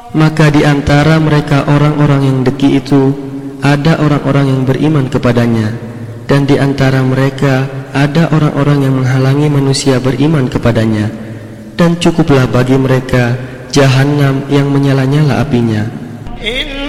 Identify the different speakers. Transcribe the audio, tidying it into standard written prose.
Speaker 1: Maka di antara mereka orang-orang yang deki itu ada orang-orang yang beriman kepadanya, dan di antara mereka ada orang-orang yang menghalangi manusia beriman kepadanya, dan cukuplah bagi mereka Jahannam yang menyala-nyala apinya.